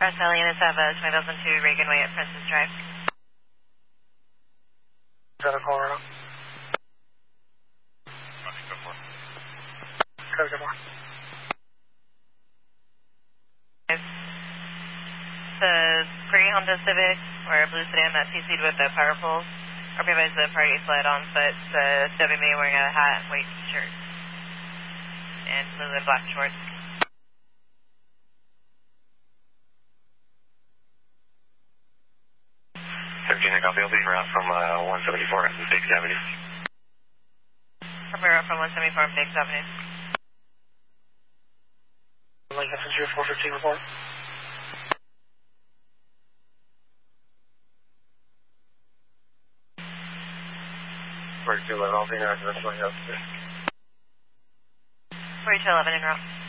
Cross Valley NSF 2002 Reagan Way at Princess Drive. Center Colorado. Go more. The gray Honda Civic or a blue sedan that TC'd with the power poles occupies the party sled on foot. WMA wearing a hat and white t-shirt and blue and black shorts. 13, I copy. I'll be en route from 174 and Biggs Avenue. Copy route from 174 and Biggs Avenue. Lincoln Center 415 report. I'll be en route to this one. 4211 en route.